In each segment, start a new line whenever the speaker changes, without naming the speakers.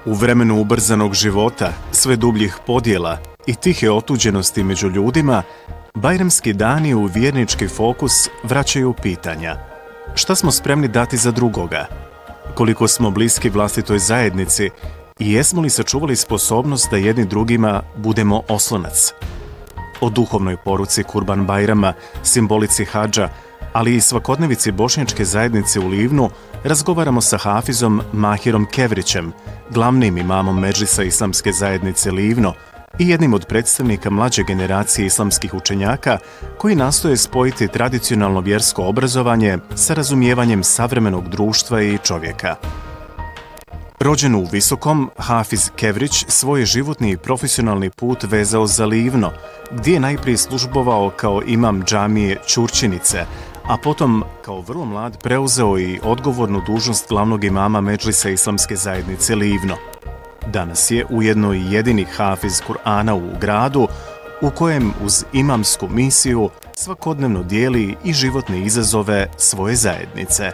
U vremenu ubrzanog života, sve dubljih podjela i tihe otuđenosti među ljudima, bajramski dani u vjernički fokus vraćaju pitanja. Šta smo spremni dati za drugoga? Koliko smo bliski vlastitoj zajednici i jesmo li sačuvali sposobnost da jedni drugima budemo oslonac? O duhovnoj poruci Kurban Bajrama, simbolici hadža, ali i svakodnevici bošnjačke zajednice u Livnu razgovaramo sa hafizom Mahirom Kevrićem, glavnim imamom Medžlisa islamske zajednice Livno i jednim od predstavnika mlađe generacije islamskih učenjaka koji nastoje spojiti tradicionalno vjersko obrazovanje sa razumijevanjem savremenog društva i čovjeka. Rođen u Visokom, Hafiz Kevrić svoj životni i profesionalni put vezao za Livno, gdje je najprije službovao kao imam džamije Ćurćinice, a potom kao vrlo mlad preuzeo i odgovornu dužnost glavnog imama Medžlisa islamske zajednice Livno. Danas je ujedno i jedini hafiz Kur'ana u gradu u kojem uz imamsku misiju svakodnevno dijeli i životne izazove svoje zajednice.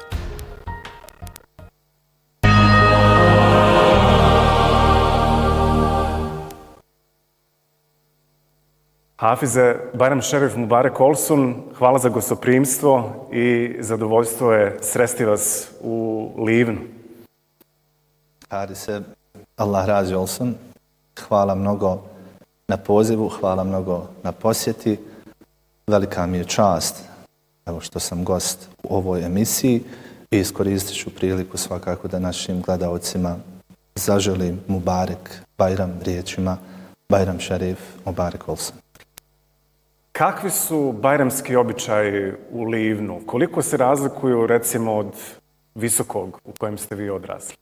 Hafize, Bajram Šerif Mubarek Olsun, hvala za gostoprimstvo i zadovoljstvo je sresti vas u Livnu.
Harise, Allah razi Olsun, hvala mnogo na pozivu, hvala mnogo na posjeti. Velika mi je čast evo što sam gost u ovoj emisiji i iskoristit ću priliku svakako da našim gledaocima zaželim Mubarek Bajram riječima Bajram Šerif Mubarek Olsun.
Kakvi su bajramski običaji u Livnu? Koliko se razlikuju, recimo, od Visokog u kojem ste vi odrasli?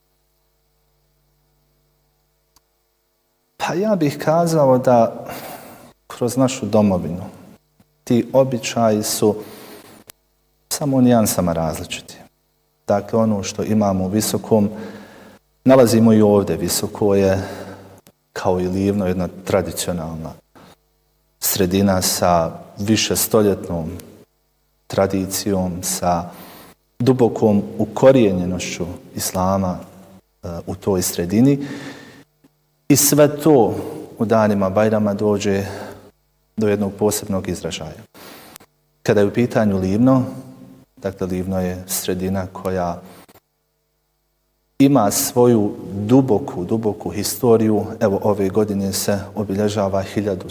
Pa ja bih kazao da kroz našu domovinu ti običaji su samo u nijansama različiti. Dakle, ono što imamo u Visokom nalazimo i ovdje. Visoko je, kao i Livno, jedna tradicionalna sredina sa višestoljetnom tradicijom, sa dubokom ukorijenjenošću islama u toj sredini. I sve to u danima Bajrama dođe do jednog posebnog izražaja. Kada je u pitanju Livno, dakle Livno je sredina koja ima svoju duboku historiju. Evo, ove godine se obilježava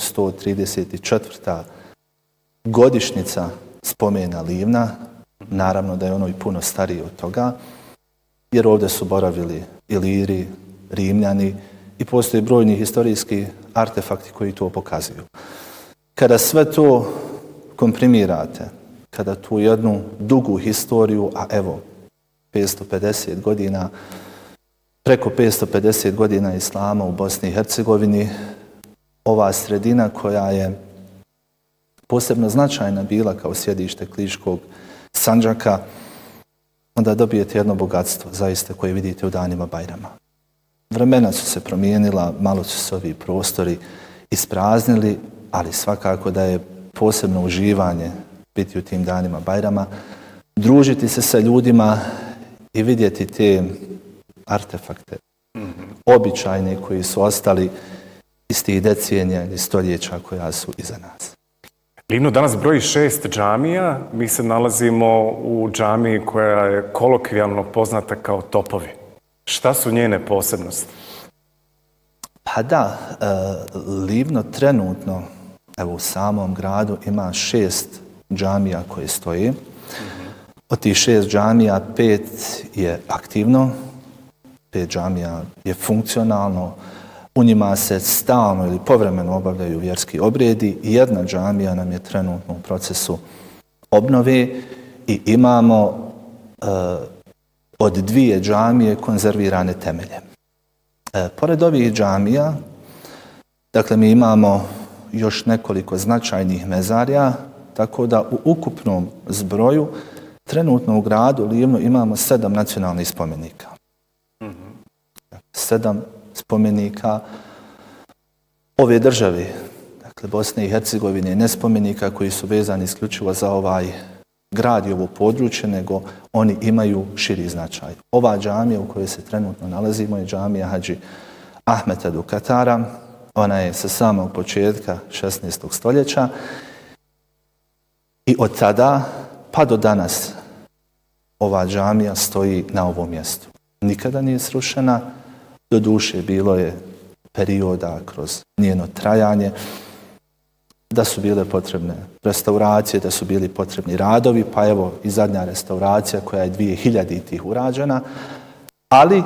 1134. godišnjica spomena Livna. Naravno da je ono i puno stariji od toga, jer ovdje su boravili Iliri, Rimljani i postoje brojni historijski artefakti koji to pokazuju. Kada sve to komprimirate, kada tu jednu dugu historiju, a evo, 550 godina, preko 550 godina islama u Bosni i Hercegovini, ova sredina koja je posebno značajna bila kao sjedište Kliškog Sandžaka, onda dobijete jedno bogatstvo, zaista, koje vidite u danima Bajrama. Vremena su se promijenila, malo su se ovi prostori ispraznili, ali svakako da je posebno uživanje biti u tim danima Bajrama, družiti se sa ljudima i vidjeti te artefakte, običajne koji su ostali iz tih decenija ili stoljeća koja su iza nas.
Livno danas broji 6 džamija. Mi se nalazimo u džamiji koja je kolokvijalno poznata kao Topovi. Šta su njene posebnosti?
Pa da, Livno trenutno, evo u samom gradu, ima 6 džamija koje stoje. Od tih 6 džamija 5 je aktivno, 5 džamija je funkcionalno, u njima se stalno ili povremeno obavljaju vjerski obredi i jedna džamija nam je trenutno u procesu obnove i imamo od 2 džamije konzervirane temelje. Pored ovih džamija, dakle, mi imamo još nekoliko značajnih mezarja, tako da u ukupnom zbroju trenutno u gradu Livnu imamo 7 nacionalnih spomenika. 7 spomenika ove države, dakle Bosne i Hercegovine, ne spomenika koji su vezani isključivo za ovaj grad i ovo područje, nego oni imaju širi značaj. Ova džamija u kojoj se trenutno nalazimo je džamija Hadži Ahmeta Dukatara. Ona je sa samog početka 16. stoljeća i od tada pa do danas ova džamija stoji na ovom mjestu. Nikada nije srušena, doduše bilo je perioda kroz njeno trajanje da su bile potrebne restauracije, da su bili potrebni radovi, pa evo i zadnja restauracija koja je 2000-ih urađena, ali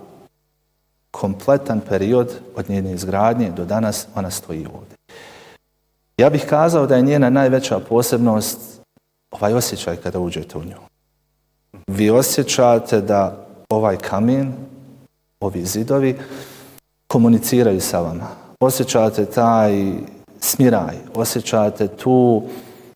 kompletan period od njene izgradnje do danas ona stoji ovdje. Ja bih kazao da je njena najveća posebnost ovaj osjećaj kada uđete u nju. Vi osjećate da ovaj kamen, ovi zidovi komuniciraju sa vama. Osjećate taj smiraj, osjećate tu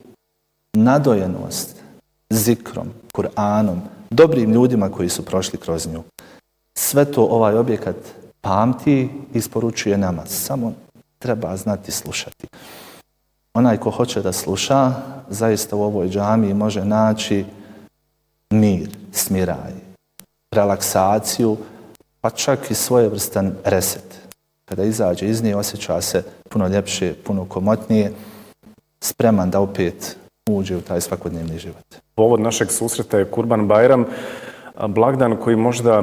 nadojenost zikrom, Kur'anom, dobrim ljudima koji su prošli kroz nju. Sve to ovaj objekat pamti i isporučuje nama. Samo treba znati slušati. Onaj ko hoće da sluša, zaista u ovoj džamiji može naći mir, smiraj, relaksaciju, pa čak i svojevrstan reset. Kada izađe iz nje, osjeća se puno ljepše, puno komotnije, spreman da opet uđe u taj svakodnevni život.
Povod našeg susreta je Kurban Bajram, blagdan koji možda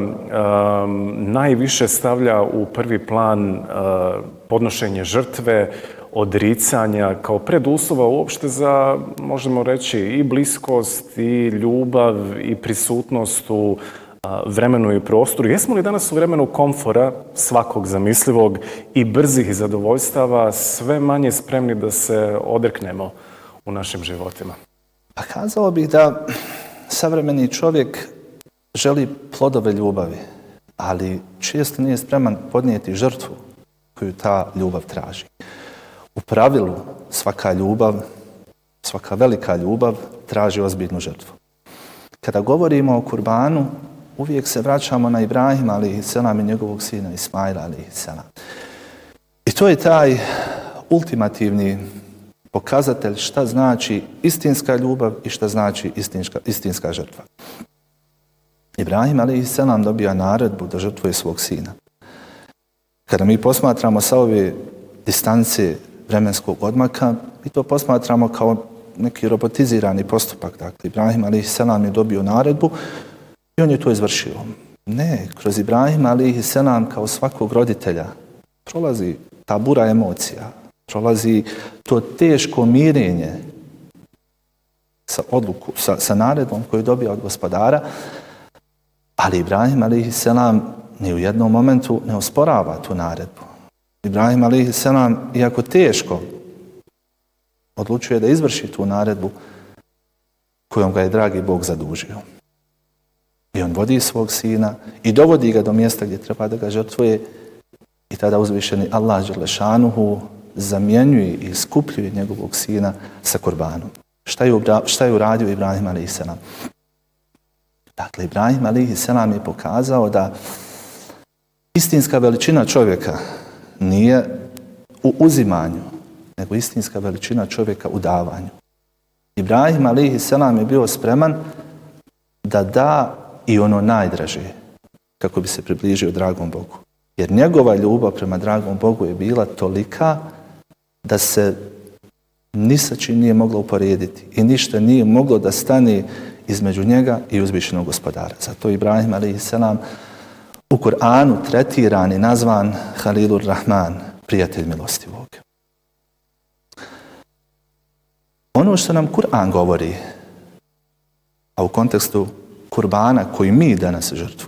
najviše stavlja u prvi plan podnošenje žrtve, odricanja kao preduslova uopšte za, možemo reći, i bliskost, i ljubav, i prisutnost u vremenu i prostoru. Jesmo li danas u vremenu komfora, svakog zamislivog, i brzih zadovoljstava, sve manje spremni da se odreknemo u našim životima?
Pa kazao bih da savremeni čovjek želi plodove ljubavi, ali često nije spreman podnijeti žrtvu koju ta ljubav traži. U pravilu svaka ljubav, svaka velika ljubav traži ozbiljnu žrtvu. Kada govorimo o kurbanu, uvijek se vraćamo na Ibrahima alejhiselam i njegovog sina Ismaila alejhiselam. I to je taj ultimativni pokazatelj šta znači istinska ljubav i šta znači istinska žrtva. Ibrahim alejhiselam dobija naredbu da žrtvuje svog sina. Kada mi posmatramo sa ove distance vremenskog odmaka, mi to posmatramo kao neki robotizirani postupak. Dakle, Ibrahim alejhiselam je dobio naredbu i on je to izvršio. Ne, kroz Ibrahima alejhiselam kao svakog roditelja prolazi ta bura emocija, prolazi to teško mirenje sa naredbom koju dobija od gospodara, ali Ibrahim alejhiselam ni u jednom momentu ne osporava tu naredbu. Ibrahim alejhiselam, iako teško, odlučuje da izvrši tu naredbu kojom ga je dragi Bog zadužio. I on vodi svog sina i dovodi ga do mjesta gdje treba da ga žrtvuje i tada uzvišeni Allah dželešanuhu zamjenjuje i iskupljuje njegovog sina sa kurbanom. Šta je uradio Ibrahim alejhiselam? Dakle, Ibrahim alejhiselam je pokazao da istinska veličina čovjeka nije u uzimanju, nego istinska veličina čovjeka u davanju. Ibrahim alejhiselam je bio spreman da da i ono najdraže kako bi se približio dragom Bogu. Jer njegova ljubav prema dragom Bogu je bila tolika da se ni sa čim nije moglo uporediti i ništa nije moglo da stane između njega i uzvišenog gospodara. Zato Ibrahim alejhiselam u Kur'anu tretiran i nazvan Halilur Rahman, prijatelj milostivog. Ono što nam Kur'an govori, a u kontekstu kurbana koji mi danas žrtvujemo,